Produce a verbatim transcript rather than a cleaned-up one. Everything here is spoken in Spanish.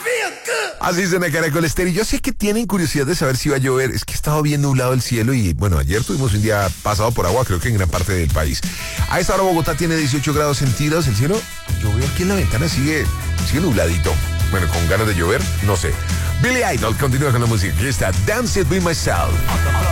Así suena Caracol Estéreo. Yo sé que tienen curiosidad de saber si va a llover. Es que ha estado bien nublado el cielo y, bueno, ayer tuvimos un día pasado por agua, creo que en gran parte del país. A esta hora Bogotá tiene dieciocho grados centígrados. El cielo, yo veo aquí en la ventana, sigue, sigue nubladito. Bueno, con ganas de llover, no sé. Billy Idol continúa con la música. Aquí está Dance It With Myself.